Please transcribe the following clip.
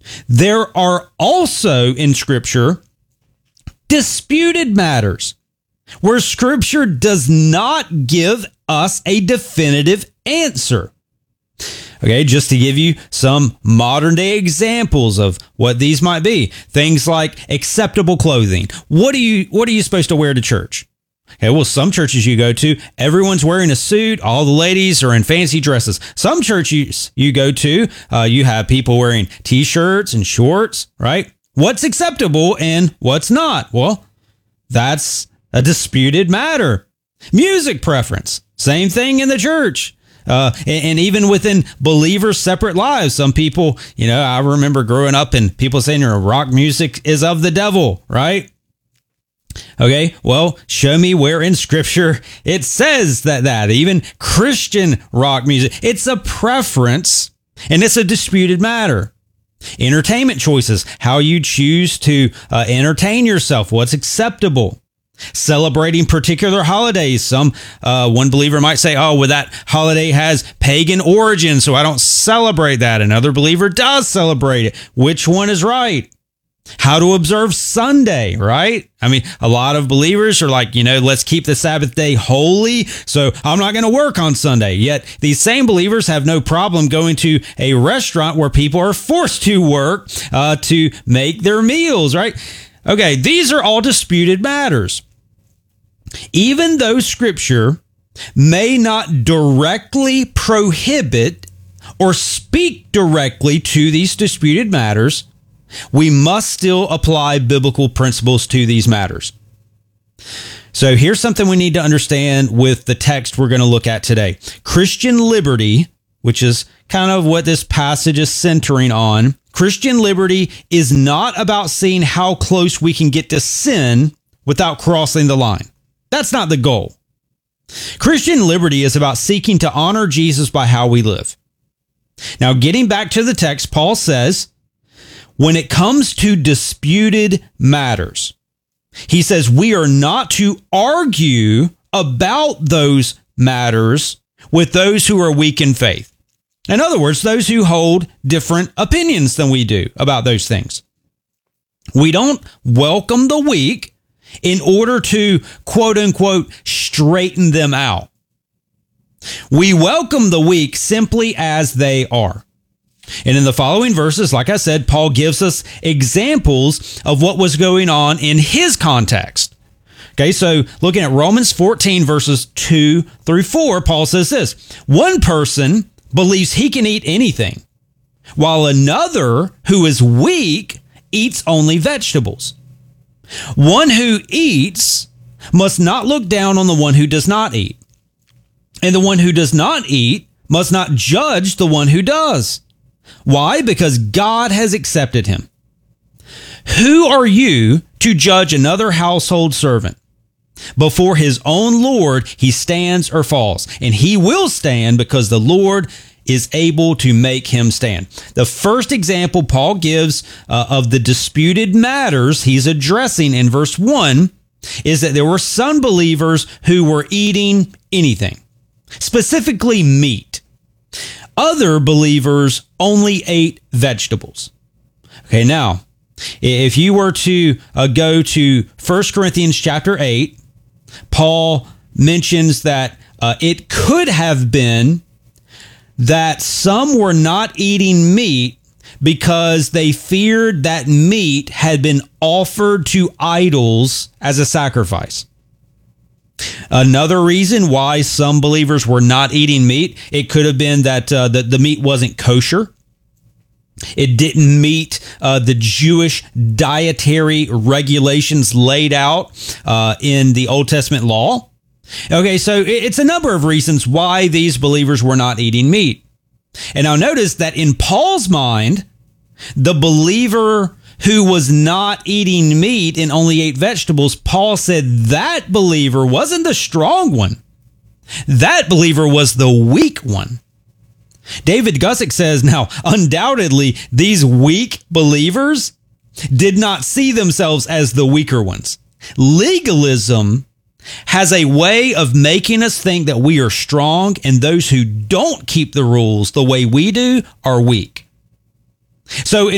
There are also in Scripture disputed matters where Scripture does not give us a definitive answer. Okay, just to give you some modern day examples of what these might be. Things like acceptable clothing. What are you supposed to wear to church? Okay, well, some churches you go to, everyone's wearing a suit. All the ladies are in fancy dresses. Some churches you go to, you have people wearing t-shirts and shorts, right? What's acceptable and what's not? Well, that's a disputed matter. Music preference. Same thing in the church. And even within believers' separate lives, some people, I remember growing up and people saying rock music is of the devil, right? Okay, well, show me where in Scripture it says that even Christian rock music, it's a preference and it's a disputed matter. Entertainment choices, how you choose to entertain yourself, what's acceptable. Celebrating particular holidays. One believer might say, oh, well, that holiday has pagan origin, so I don't celebrate that. Another believer does celebrate it. Which one is right? How to observe Sunday, right? I mean, a lot of believers are like, let's keep the Sabbath day holy, so I'm not going to work on Sunday. Yet these same believers have no problem going to a restaurant where people are forced to work to make their meals, right? Okay, these are all disputed matters. Even though Scripture may not directly prohibit or speak directly to these disputed matters, we must still apply biblical principles to these matters. So here's something we need to understand with the text we're going to look at today. Christian liberty, which is kind of what this passage is centering on, Christian liberty is not about seeing how close we can get to sin without crossing the line. That's not the goal. Christian liberty is about seeking to honor Jesus by how we live. Now, getting back to the text, Paul says, when it comes to disputed matters, he says we are not to argue about those matters with those who are weak in faith. In other words, those who hold different opinions than we do about those things. We don't welcome the weak in order to, quote unquote, straighten them out. We welcome the weak simply as they are. And in the following verses, like I said, Paul gives us examples of what was going on in his context. Okay, so looking at Romans 14, verses 2 through 4, Paul says this: one person believes he can eat anything, while another who is weak eats only vegetables. One who eats must not look down on the one who does not eat, and the one who does not eat must not judge the one who does. Why? Because God has accepted him. Who are you to judge another household servant? Before his own Lord, he stands or falls, and he will stand because the Lord is able to make him stand. The first example Paul gives of the disputed matters he's addressing in verse 1 is that there were some believers who were eating anything, specifically meat. Other believers only ate vegetables. Okay, now, if you were to go to 1 Corinthians chapter 8, Paul mentions that it could have been that some were not eating meat because they feared that meat had been offered to idols as a sacrifice. Another reason why some believers were not eating meat, it could have been that the meat wasn't kosher. It didn't meet the Jewish dietary regulations laid out in the Old Testament law. Okay, so it's a number of reasons why these believers were not eating meat. And now notice that in Paul's mind, the believer who was not eating meat and only ate vegetables, Paul said that believer wasn't the strong one. That believer was the weak one. David Gussick says, now, undoubtedly, these weak believers did not see themselves as the weaker ones. Legalism has a way of making us think that we are strong, and those who don't keep the rules the way we do are weak. So